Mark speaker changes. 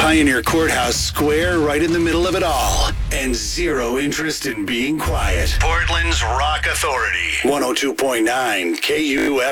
Speaker 1: Pioneer Courthouse Square right in the middle of it all. And zero interest in being quiet. Portland's Rock Authority. 102.9 KUF.